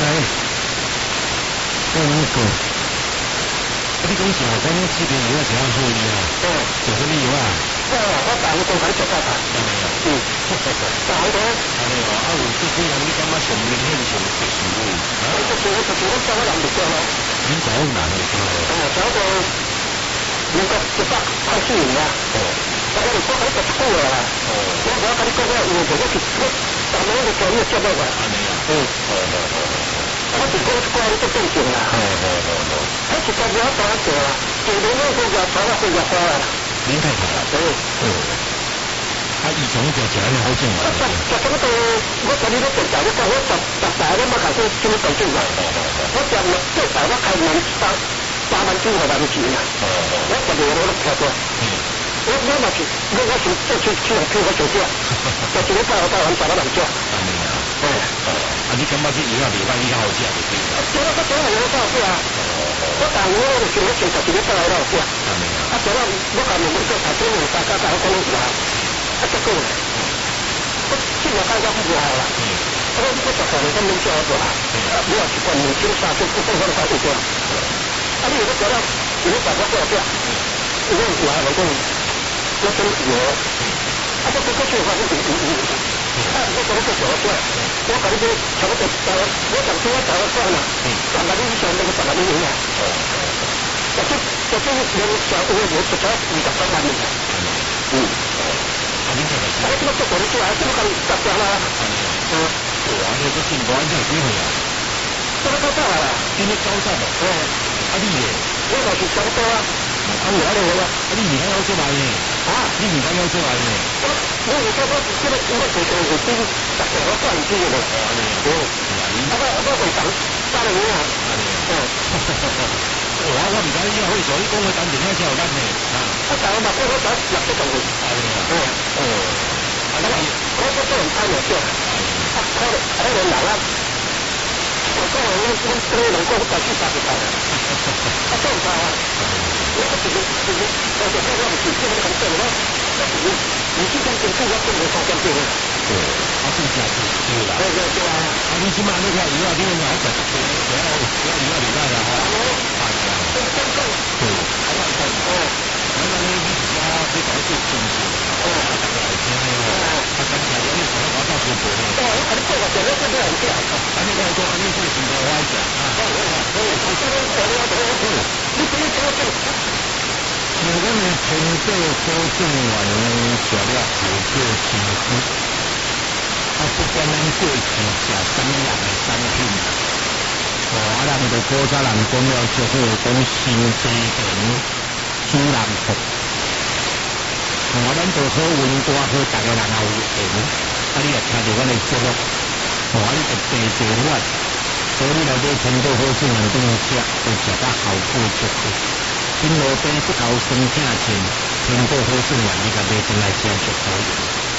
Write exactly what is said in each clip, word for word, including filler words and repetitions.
我那个，你讲是我讲这边有怎样好哩啊？哦，做什么药啊？ 哦，我打个工牌做大牌。嗯，打好多。 安尼哦，啊有这几样你感觉上明显上特殊的？啊， 特殊特殊，我找我人就做咯。 你找我人就做咯。 哦，找个民国一百八十年啊。哦。我哋講喺十幾個啦。哦。我我嗰啲講咧，我我其實大佬嘅做呢個做乜嘅？ 安尼啊。嗯。哦哦哦哦。 我哋講講都正經啦。哦哦哦哦。喺實際上我講做啊，做到呢個就炒到佢入貨啦。 您太好了。对。嗯。他以前就食咧好正啊。 就就咁到我嗰啲都食就，我講我十十大咧，我係都做到正啦。我就六即係我係萬八八萬幾係萬錢啊。哦哦。我十年我都拍過。嗯。我我嘛是，我我是做出去用票我做啲啊，就自己包我包揾十蚊嚟做。安尼啊。哦。 啊，你感覺啲藥啊，未歹，依家好食就對啦。 做咗嗰種係有包啲啊。我但係我哋做咗做就自己包喺度啲啊。安尼啊。啊，做咗我係咪每個頭先用大家大家講話，一隻高。我先入街間唔好啦。嗯。我我十個人都冇做過啦。嗯。我話習慣年輕三歲，我都可能快啲做。啊，你如果做咗，如果大家做啲啊。因為我係講我想有，啊不過過去嘅話我唔唔唔，啊我講咗做咗，我講咗差唔多就我就做咗就咗啦，十萬以上到十萬以下，就即就即有上我我做咗二十幾萬年，嗯，啊你睇睇，啊呢個做咗做啊，呢個十隻啦，嗯，哇呢個先講真係幾好啊，都都得啦，今日九十啊，哦，啊啲嘢，我話是差唔多啊。啊，我嚟啦！ 你而家有做埋嘅？啊，你而家有做埋嘅？ 我我而家我即係我做做做啲特別我關注嘅喎。哦，啊我我會等三年啊。哦， 我我唔知依家可以做啲工去等電話之後得嘅。啊， 啊但係我話我我想入咗就會。係啊。哦。哦。啊，我我我都唔睇嚟嘅。啊，我我我留啦。我講我我我我兩個都係先發嘅。啊，都唔怕啊。我自己自己，我就看我自己那个对了，你你这种政府我真没发现对了。 对，啊，这下是对啦。 对对对啊！ 啊，你起码那个以后你们还在不要不要以后礼拜了哈。啊， 真真正对，还要看哦。那么你你自己去搞做政治，哦，大家来听哦。啊，刚才你说我到时候哦， 啊，你这个讲的是不是很对啊？ 啊，你讲说你这个情况我来讲啊。哦哦哦， 我这边我要怎么做？你不要这样做。 我们成都高政委写了好多情书，啊，不管咱过去食什么样的产品，哦，啊，人就古早人讲了就好讲新西田主人福，哦，咱就好温大好，大家人也有闲，啊，你也听着阮的节目，哦，啊，你就地地阮，所以你来买成都好政委顶食，就食到效果足好。新路边不头生正钱，天过好正完，你甲买进来吃就可以。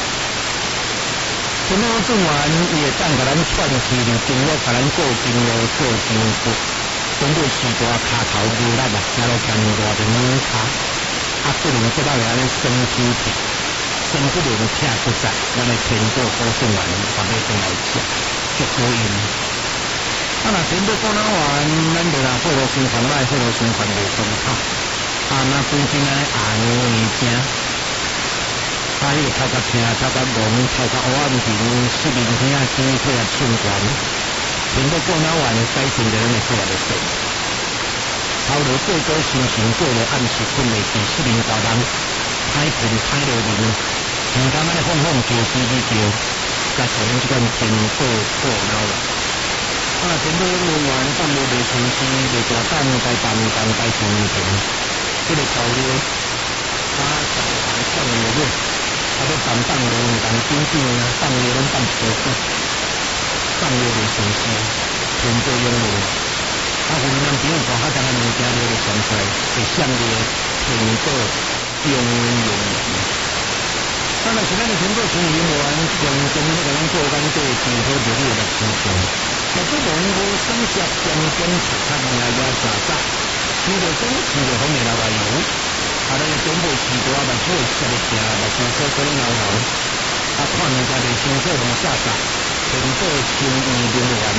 天好正完，伊会当甲咱串起哩，经络甲咱过经络、过筋骨，针对时大骹头牛力啊，行路行大的软骹，啊，不能做到安尼身体体，身不能拆骨仔，咱的天过好正完，甲买进来吃就可以。啊，若天都过哪完，咱就若血路循环歹，血路循环袂顺畅。啊，若规身安尼红硬正，啊，迄个头壳青，头壳黄，头壳黑暗平，失明听啊，耳体啊顺管。天都过哪完，改善着咱的血路线。头路过早心情过了暗时困袂去，失明高人，歹困歹落眠，像刚安尼晃晃叫叽叽叫，甲像咱即款天过过哪完。啊，天都用完，放无袂清晰，袂大胆，该办办该停停。这个潮流，啊，上台放落去，啊，要办放落，办紧紧啊，放落拢放不好，放落袂清晰，天都用落。啊，云南边大较当个物件落来上出来，会闪着天都用用。啊，若是咱的天都清用完，上前要甲咱做工做最好就你来亲像。若做农务省下中间出产牙牙沙沙，饲着种饲着风的老白油，啊，咱的中部饲大目睭会食得正，目睭小小流流，啊，看物件袂清楚无煞煞，天都清意流完。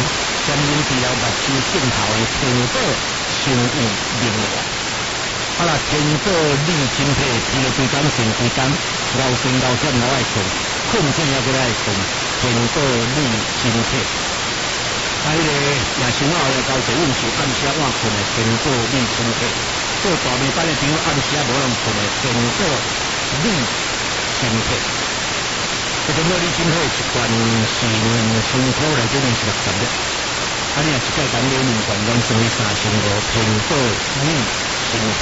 占领治疗目睭镜头的天宝生意人员。啊啦，天宝李金佩批了规工前规工，熬身熬险熬爱困，困醒还过来困。天宝李金佩，啊，迄个若想好要交济运势，暗时晚困的天宝李金佩，做大面板的朋友暗时无人困的天宝李金佩。这天宝李金佩一罐是辛苦来这边是六十粒。啊！你若一届讲两年冠，拢算为三千五，天宝李金佩。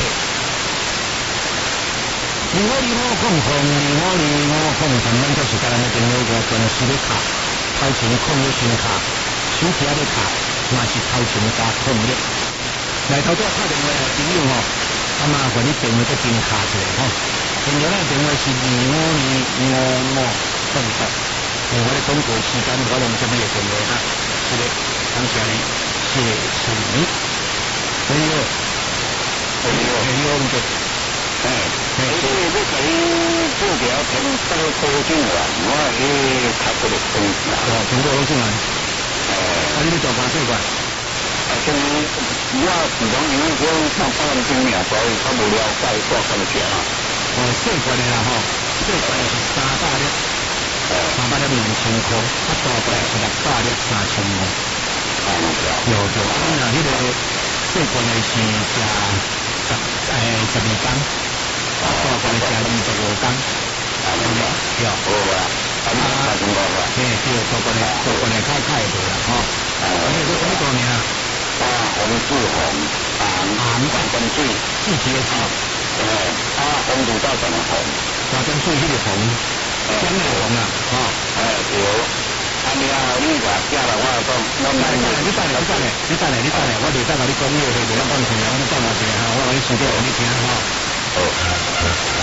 二五二五空空，二五二五空空，咱就是甲咱的电话外专时咧卡，头前控咧先卡，手机咧卡，嘛是头前加控咧。来头拄打电话的朋友吼，啊麻烦你电话搁先卡一下吼。电话咱电话是二五二五五空空，我咧广告时间我拢接你的电话哈，是咧。感谢你，谢谢你。哎呦，哎呦，哎呦，唔对，哎，哎，所以你可以做条平山高精丸，我去读过的东西啊。哦，平高精丸。哎，啊，你咧做啥做惯？啊，像我自从因为讲上班经验，所以较无了解做什么事啊。哦，细罐的啦吼，细罐是三百粒，三百粒两千块，啊，大罐是六百粒三千五。有有，你若迄个细罐的是食十诶十二工，大罐的食二十五工，对，好啊，啊，嘿，对，大罐的大罐的较较会多啦，吼，啊，你这什么名啊？啊，红字红，红红罐罐水，四字的字，诶，啊，红字到什么红？大罐水迄个红，姜的红啊，吼，诶，对。啊！你啊，你话惊啦，我讲，你等下，你等下，你等下，你等下，你等下，我袂使甲你讲嘢，袂袂当放钱，我等下一下哈，我来收到互你听哈。好。